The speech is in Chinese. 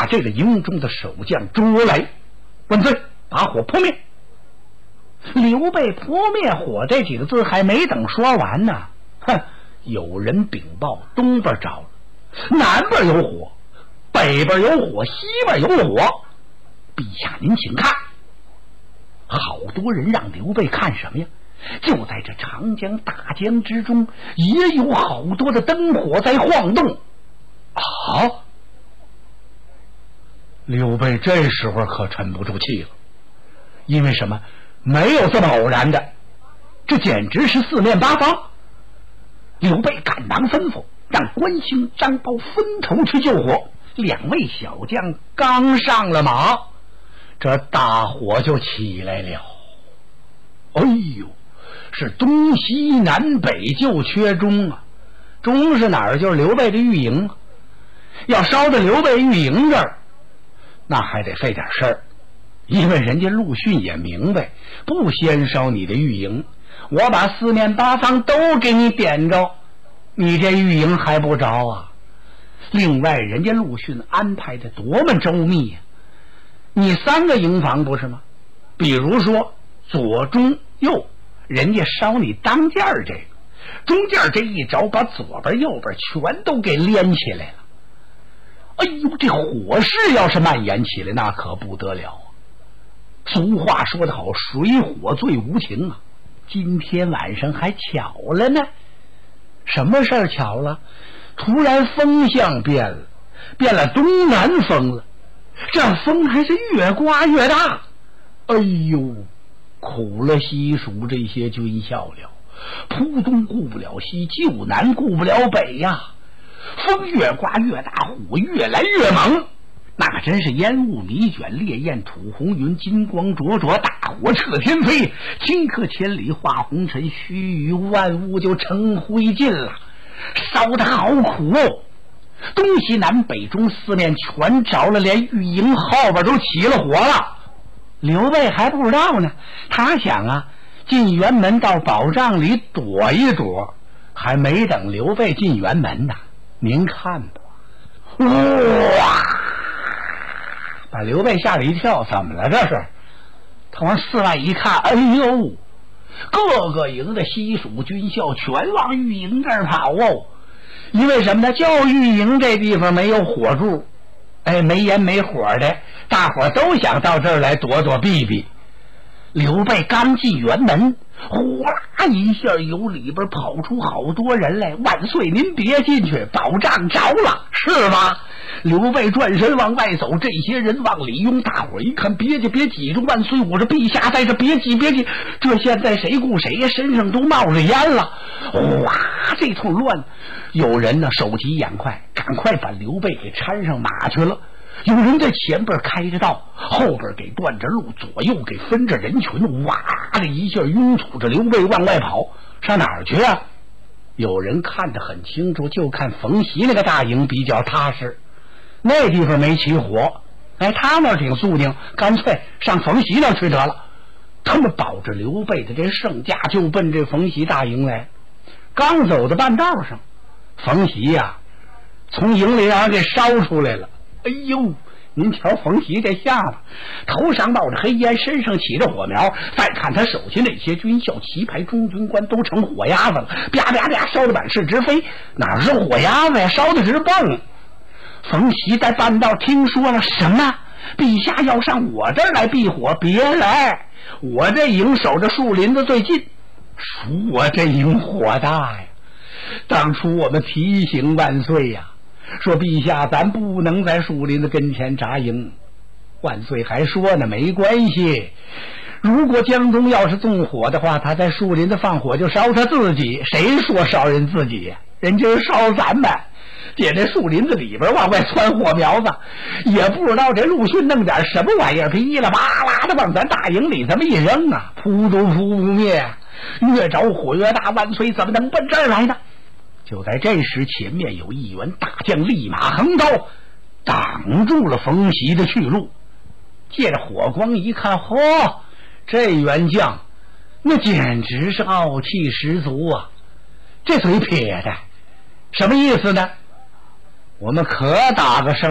把这个营中的守将捉来，万岁，把火扑灭。刘备扑灭火这几个字还没等说完呢，有人禀报，东边着了，南边有火，北边有火，西边有火，陛下您请看。好多人让刘备看什么呀？就在这长江大江之中，也有好多的灯火在晃动。刘备这时候可沉不住气了，因为什么？没有这么偶然的，这简直是四面八方。刘备赶忙吩咐，让关兴、张苞分头去救火。两位小将刚上了马，这大火就起来了。哎呦，是东西南北就缺中啊！中是哪儿？就是刘备的御营。要烧到刘备御营这儿，那还得费点事儿，因为人家陆逊也明白，不先烧你的御营，我把四面八方都给你点着，你这御营还不着啊？另外人家陆逊安排的多么周密呀！你3个营房不是吗？比如说左中右，人家烧你当间这个，中间这一着，把左边右边全都给连起来了。哎呦，这火势要是蔓延起来，那可不得了啊！俗话说得好，水火最无情啊！今天晚上还巧了呢。什么事儿巧了？突然风向变了，变了东南风了，这风还是越刮越大。哎呦，苦了西蜀这些军校了，扑东顾不了西，就南顾不了北呀！风越刮越大，火越来越猛，那真是烟雾弥卷，烈焰吐红云，金光灼灼，大火彻天飞，顷刻千里化红尘，须臾万物就成灰烬了，烧得好苦哦！东西南北中四面全着了，连御营后边都起了火了。刘备还不知道呢，他想啊，进辕门到宝帐里躲一躲，还没等刘备进辕门呢，您看吧，哇！把刘备吓了一跳，怎么了这是？他往寺外一看，哎呦，各个营的西蜀军校全往御营这儿跑哦。因为什么呢？教育营这地方没有火柱，没烟没火的，大伙都想到这儿来躲躲避避。刘备刚进辕门，呼啦一下由里边跑出好多人来，万岁您别进去，宝帐着了，是吗？刘备转身往外走，这些人往里拥，大伙一看，别挤着万岁，我说陛下在这，别挤，这现在谁顾谁呀？身上都冒着烟了，哇，这通乱。有人呢手急眼快，赶快把刘备给搀上马去了。有人在前边开着道，后边给断着路，左右给分着人群，哇的一下拥簇着刘备往外跑，上哪儿去啊？有人看得很清楚，就看冯习那个大营比较踏实，那地方没起火，他那挺肃静，干脆上冯习那去得了。他们保着刘备的这圣驾就奔这冯习大营来。刚走到半道上，冯习呀，从营里让人给烧出来了。哎呦，您瞧冯习这下巴，头上冒着黑烟，身上起着火苗，再看他手下那些军校旗牌中军官都成火鸭子了，啪啪啪烧得满室直飞，哪是火鸭子呀，烧得直蹦。冯习在半道听说了，什么？陛下要上我这儿来避火？别来，我这营守着树林子最近，属我这营火大呀。当初我们提醒万岁呀，说陛下咱不能在树林子跟前扎营，万岁还说呢，没关系，如果江东要是纵火的话，他在树林子放火就烧他自己，谁说烧人自己呀？人家是烧咱们，在这树林子里边往外窜火苗子，也不知道这陆逊弄点什么玩意儿，噼里啪啦的往咱大营里这么一扔啊，扑都扑不灭，越着火越大，万岁怎么能奔这儿来呢？就在这时，前面有一员大将立马横刀挡住了冯习的去路。借着火光一看，嚯，这员将那简直是傲气十足啊！这嘴撇的什么意思呢？我们可打个胜